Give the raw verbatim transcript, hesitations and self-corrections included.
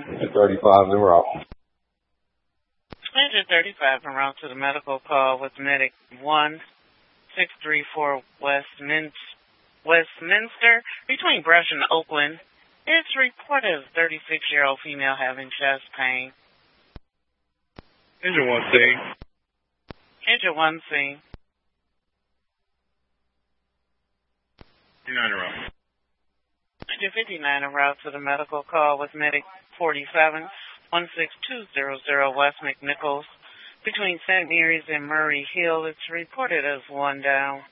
thirty-five en route. Engine thirty-five en route to the medical call with medic one six three four Westminster, Westminster between Brush and Oakland. It's reported of thirty-six-year-old female having chest pain. Engine one C. Engine one C. fifty-nine en route. Engine fifty-nine en route to the medical call with medic forty-seven one six two zero zero West McNichols between Saint Mary's and Murray Hill. It's reported as one down.